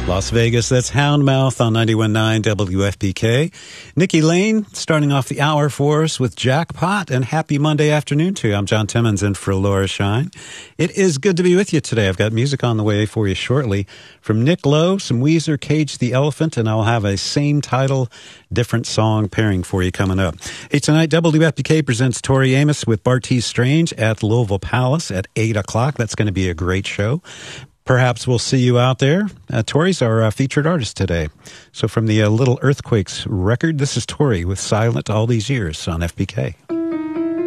Las Vegas, that's Houndmouth on 91.9 WFPK. Nikki Lane starting off the hour for us with Jackpot, and happy Monday afternoon to you. I'm John Timmons in for Laura Shine. It is good to be with you today. I've got music on the way for you shortly. From Nick Lowe, some Weezer, Cage the Elephant, and I'll have a same title, different song pairing for you coming up. Hey, tonight WFPK presents Tori Amos with Bartees Strange at Louisville Palace at 8 o'clock. That's going to be a great show. Perhaps we'll see you out there. Tori's our featured artist today. So from the Little Earthquakes record, this is Tori with Silent All These Years on FPK.